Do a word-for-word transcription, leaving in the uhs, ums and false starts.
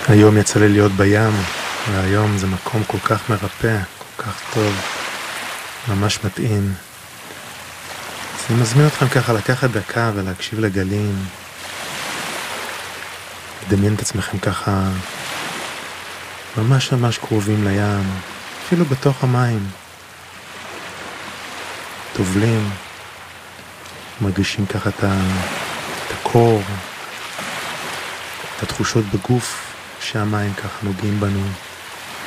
היום יצא לי להיות בים, והיום זה מקום כל כך מרפא, כל כך טוב, ממש מתאים. אז אני מזמין אתכם ככה לקחת דקה ולהקשיב לגלים, לדמיין את עצמכם ככה ממש ממש קרובים לים, אפילו בתוך המים, טובלים, מרגישים ככה את הקור, את התחושות בגוף שהמים ככה נוגעים בנו.